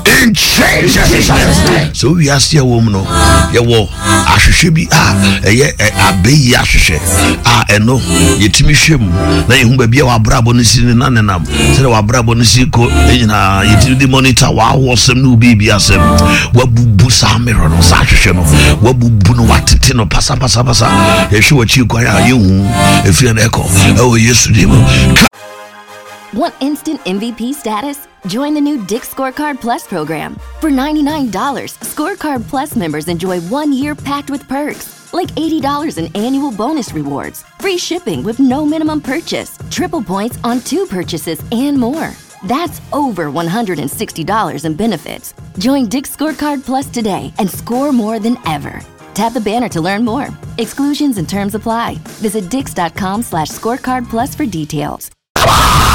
in Jesus' name. So we are still woman. You walk. I should be a baby. Eno yetimi hwem na ehun ba bia wa brabo no si na nenam se wa brabo no si ko na yetimi di monitor wa wosem no bibi asem wa bubu sa mero no sa hwehwe no wa bubu no watete no pasa ehwe wa chi kwa ya yehu efia na eko Yesu di mo. Want instant MVP status? Join the new Dick's Scorecard Plus program. For $99, Scorecard Plus members enjoy 1 year packed with perks, like $80 in annual bonus rewards, free shipping with no minimum purchase, triple points on 2 purchases, and more. That's over $160 in benefits. Join Dick's Scorecard Plus today and score more than ever. Tap the banner to learn more. Exclusions and terms apply. Visit dix.com/scorecardplus for details.